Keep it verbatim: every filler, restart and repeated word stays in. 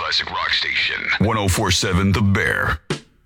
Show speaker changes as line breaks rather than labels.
classic rock station. one oh four point seven The Bear.